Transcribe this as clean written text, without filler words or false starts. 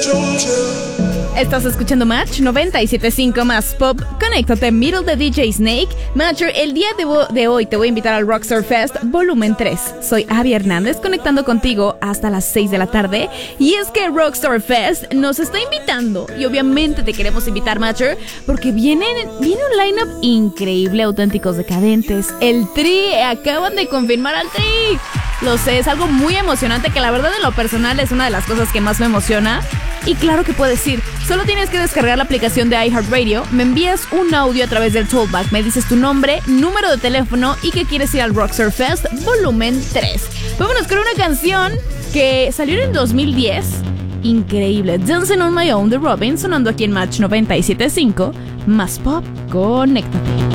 Estás escuchando Match 97.5 más Pop. Conéctate, Middle de DJ Snake. Matcher, el día de hoy te voy a invitar al Rockstar Fest Volumen 3. Soy Abby Hernández, conectando contigo hasta las 6 de la tarde. Y es que Rockstar Fest nos está invitando. Y obviamente te queremos invitar, Matcher, porque viene un lineup increíble, Auténticos Decadentes. El Tri, acaban de confirmar al Tri. Lo sé, es algo muy emocionante que la verdad en lo personal es una de las cosas que más me emociona. Y claro que puedes ir, solo tienes que descargar la aplicación de iHeartRadio, me envías un audio a través del Talkback, me dices tu nombre, número de teléfono y que quieres ir al Rockstar Fest Volumen 3. Vámonos con una canción que salió en 2010, increíble, Dancing on My Own de Robin, sonando aquí en Match 97.5, más Pop, conéctate.